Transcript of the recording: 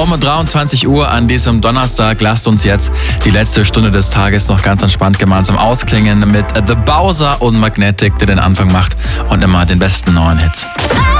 Um 23 Uhr an diesem Donnerstag lasst uns jetzt die letzte Stunde des Tages noch ganz entspannt gemeinsam ausklingen mit The Bowser und Magnetic, der den Anfang macht und immer den besten neuen Hits.